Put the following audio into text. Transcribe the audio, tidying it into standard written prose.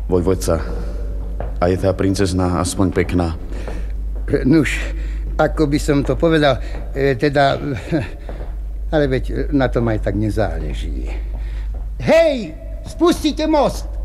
Vojvodca, a je tá princezná aspoň pekná? Nuž, ako by som to povedal, teda... Ale veď na tom aj tak nezáleží. Hej, spustite most!